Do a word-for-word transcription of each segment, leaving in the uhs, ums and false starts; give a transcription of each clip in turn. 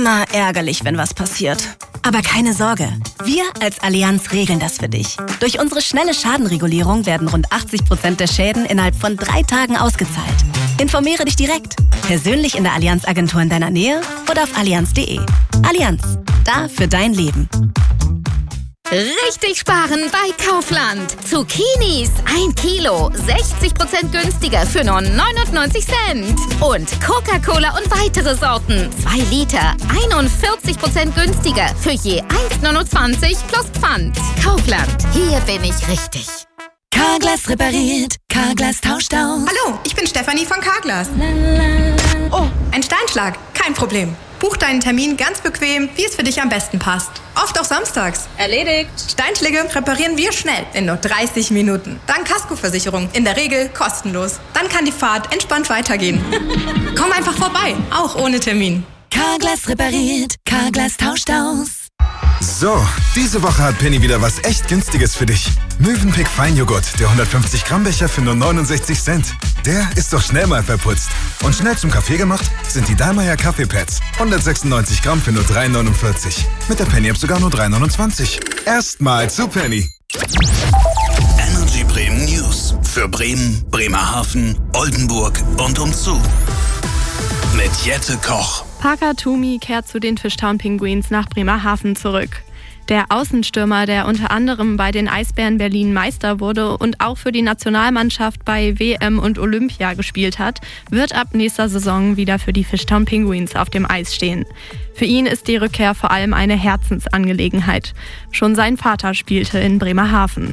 Immer ärgerlich, wenn was passiert. Aber keine Sorge, wir als Allianz regeln das für dich. Durch unsere schnelle Schadenregulierung werden rund achtzig Prozent der Schäden innerhalb von drei Tagen ausgezahlt. Informiere dich direkt, persönlich in der Allianz-Agentur in deiner Nähe oder auf allianz punkt de. Allianz, da für dein Leben. Richtig sparen bei Kaufland. Zucchinis ein Kilo, sechzig Prozent günstiger für nur neunundneunzig Cent. Und Coca-Cola und weitere Sorten, zwei Liter, einundvierzig Prozent günstiger für je eins neunundzwanzig plus Pfand. Kaufland, hier bin ich richtig. Carglass repariert, Carglass tauscht aus. Hallo, ich bin Stefanie von Carglass. Oh, ein Steinschlag, kein Problem. Buch deinen Termin ganz bequem, wie es für dich am besten passt. Oft auch samstags. Erledigt. Steinschläge reparieren wir schnell, in nur dreißig Minuten. Dank Kaskoversicherung, in der Regel kostenlos. Dann kann die Fahrt entspannt weitergehen. Komm einfach vorbei, auch ohne Termin. Carglass repariert, Carglass tauscht aus. So, diese Woche hat Penny wieder was echt Günstiges für dich. Mövenpick Feinjoghurt, der hundertfünfzig Gramm Becher für nur neunundsechzig Cent. Der ist doch schnell mal verputzt. Und schnell zum Kaffee gemacht sind die Dallmayr Kaffeepads. hundertsechsundneunzig Gramm für nur drei neunundvierzig. Mit der Penny-App sogar nur drei neunundzwanzig. Erstmal zu Penny. Energy Bremen News. Für Bremen, Bremerhaven, Oldenburg und umzu. Mit Jette Koch. Parker Toomey kehrt zu den Fishtown Penguins nach Bremerhaven zurück. Der Außenstürmer, der unter anderem bei den Eisbären Berlin Meister wurde und auch für die Nationalmannschaft bei W M und Olympia gespielt hat, wird ab nächster Saison wieder für die Fishtown Penguins auf dem Eis stehen. Für ihn ist die Rückkehr vor allem eine Herzensangelegenheit. Schon sein Vater spielte in Bremerhaven.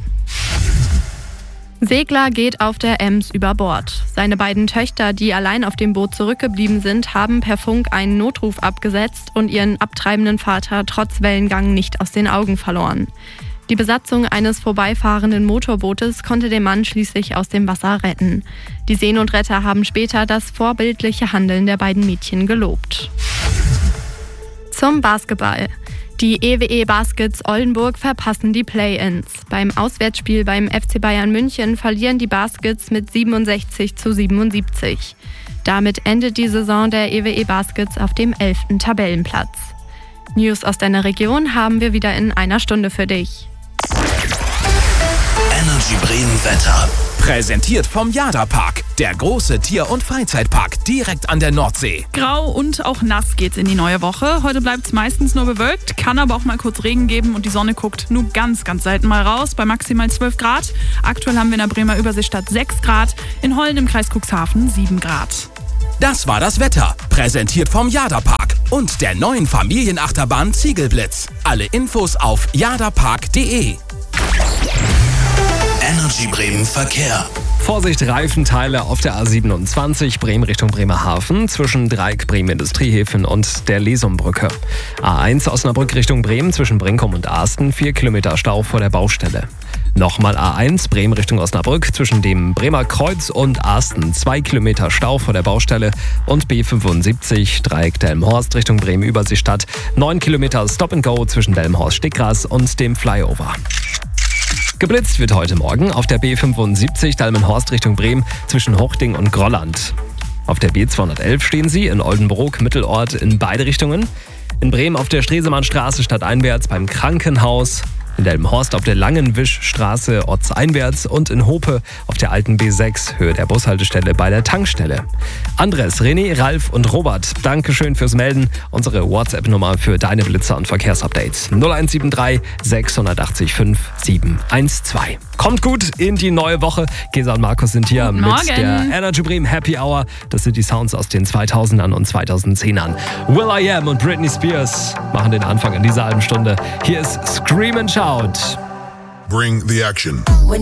Segler geht auf der Ems über Bord. Seine beiden Töchter, die allein auf dem Boot zurückgeblieben sind, haben per Funk einen Notruf abgesetzt und ihren abtreibenden Vater trotz Wellengang nicht aus den Augen verloren. Die Besatzung eines vorbeifahrenden Motorbootes konnte den Mann schließlich aus dem Wasser retten. Die Seenotretter haben später das vorbildliche Handeln der beiden Mädchen gelobt. Zum Basketball. Die E W E Baskets Oldenburg verpassen die Play-ins. Beim Auswärtsspiel beim F C Bayern München verlieren die Baskets mit siebenundsechzig zu siebenundsiebzig. Damit endet die Saison der E W E Baskets auf dem elften Tabellenplatz. News aus deiner Region haben wir wieder in einer Stunde für dich. Energy Bremen Wetter. Präsentiert vom Jada-Park, der große Tier- und Freizeitpark direkt an der Nordsee. Grau und auch nass geht's in die neue Woche. Heute bleibt's meistens nur bewölkt, kann aber auch mal kurz Regen geben und die Sonne guckt nur ganz, ganz selten mal raus, bei maximal zwölf Grad. Aktuell haben wir in der Bremer Überseestadt sechs Grad, in Hollen im Kreis Cuxhaven sieben Grad. Das war das Wetter, präsentiert vom Jada-Park und der neuen Familienachterbahn Ziegelblitz. Alle Infos auf jadapark punkt de. Energy Bremen Verkehr. Vorsicht, Reifenteile auf der A siebenundzwanzig, Bremen Richtung Bremerhaven, zwischen Dreieck Bremen Industriehäfen und der Lesumbrücke. A eins Osnabrück Richtung Bremen, zwischen Brinkum und Arsten, vier Kilometer Stau vor der Baustelle. Nochmal A eins Bremen Richtung Osnabrück, zwischen dem Bremer Kreuz und Arsten, zwei Kilometer Stau vor der Baustelle. Und B fünfundsiebzig, Dreieck Delmenhorst Richtung Bremen Überseestadt, neun Kilometer Stop-and-Go zwischen Delmenhorst-Stickgras und dem Flyover. Geblitzt wird heute Morgen auf der B fünfundsiebzig Delmenhorst Richtung Bremen zwischen Hochding und Grolland. Auf der B zweihundertelf stehen sie in Oldenburg, Mittelort in beide Richtungen. In Bremen auf der Stresemannstraße stadteinwärts beim Krankenhaus. In Delmenhorst auf der Langenwischstraße ortseinwärts und in Hope auf der alten B sechs Höhe der Bushaltestelle bei der Tankstelle. Andres, René, Ralf und Robert, Dankeschön fürs Melden. Unsere WhatsApp-Nummer für deine Blitzer und Verkehrsupdates null eins sieben drei sechs acht fünf sieben eins zwei. Kommt gut in die neue Woche. Gesa und Markus sind hier Guten mit Morgen. der Energy Bremen Happy Hour. Das sind die Sounds aus den zweitausendern und zweitausendzehnern. Will I Am und Britney Spears machen den Anfang in dieser halben Stunde. Hier ist Scream and Shout. Bring the action. When